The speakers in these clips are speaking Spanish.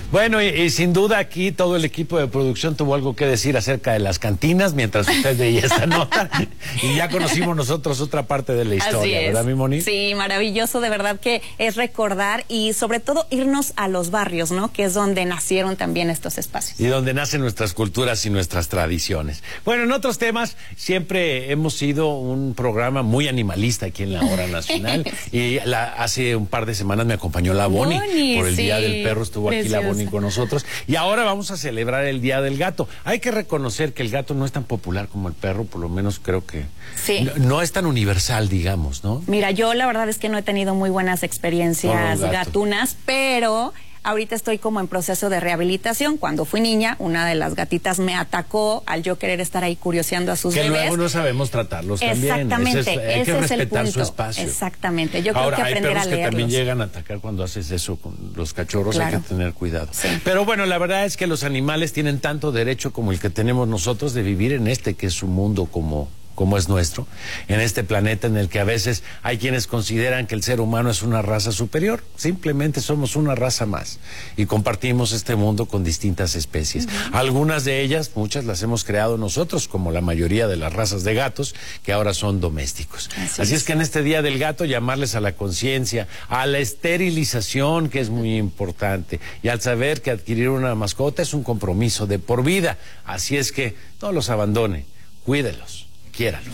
Bueno, y sin duda aquí todo el equipo de producción tuvo algo que decir acerca de las cantinas mientras usted veía esta nota y ya conocimos nosotros otra parte de la historia, ¿verdad, mi Moni? Sí, maravilloso, de verdad que es recordar y sobre todo irnos a los barrios, ¿no? Que es donde nacieron también estos espacios. Y donde nacen nuestras culturas y nuestras tradiciones. Bueno, en otros temas siempre hemos sido un programa muy animalista aquí en la Hora Nacional y hace un par de semanas me acompañó la Boni por el Día del Perro, estuvo aquí la Boni con nosotros y ahora vamos a celebrar el Día del Gato. Hay que reconocer que el gato no es tan popular como el perro, por lo menos creo que no es tan universal, digamos, ¿no? Mira, yo la verdad es que no he tenido muy buenas experiencias gatunas, pero ahorita estoy como en proceso de rehabilitación. Cuando fui niña, una de las gatitas me atacó al yo querer estar ahí curioseando a sus bebés. Que luego no sabemos tratarlos también. Exactamente, hay que respetar su espacio. Exactamente, yo Ahora, creo que aprender a leerlos. hay perros que también llegan a atacar cuando haces eso con los cachorros, claro. Hay que tener cuidado. Sí. Pero bueno, la verdad es que los animales tienen tanto derecho como el que tenemos nosotros de vivir en este que es su mundo como es nuestro, en este planeta en el que a veces hay quienes consideran que el ser humano es una raza superior. Simplemente somos una raza más y compartimos este mundo con distintas especies. Algunas de ellas, muchas las hemos creado nosotros, como la mayoría de las razas de gatos que ahora son domésticos. Así es que en este Día del Gato llamarles a la conciencia, a la esterilización, que es muy importante, y al saber que adquirir una mascota es un compromiso de por vida. Así es que no los abandone, cuídelos. Quiéralo.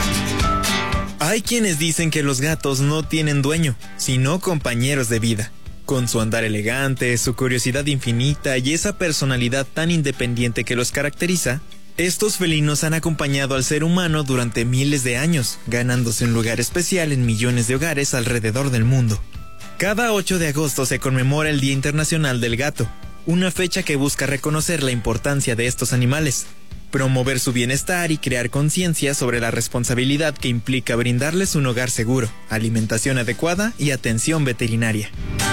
Hay quienes dicen que los gatos no tienen dueño, sino compañeros de vida. Con su andar elegante, su curiosidad infinita y esa personalidad tan independiente que los caracteriza, estos felinos han acompañado al ser humano durante miles de años, ganándose un lugar especial en millones de hogares alrededor del mundo. Cada 8 de agosto se conmemora el Día Internacional del Gato, una fecha que busca reconocer la importancia de estos animales, promover su bienestar y crear conciencia sobre la responsabilidad que implica brindarles un hogar seguro, alimentación adecuada y atención veterinaria.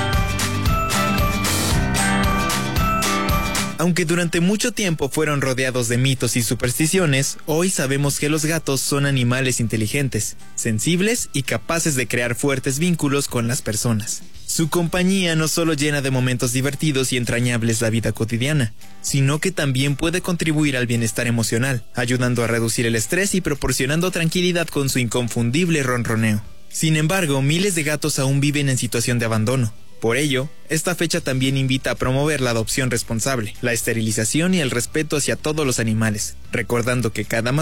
Aunque durante mucho tiempo fueron rodeados de mitos y supersticiones, hoy sabemos que los gatos son animales inteligentes, sensibles y capaces de crear fuertes vínculos con las personas. Su compañía no solo llena de momentos divertidos y entrañables la vida cotidiana, sino que también puede contribuir al bienestar emocional, ayudando a reducir el estrés y proporcionando tranquilidad con su inconfundible ronroneo. Sin embargo, miles de gatos aún viven en situación de abandono. Por ello, esta fecha también invita a promover la adopción responsable, la esterilización y el respeto hacia todos los animales, recordando que cada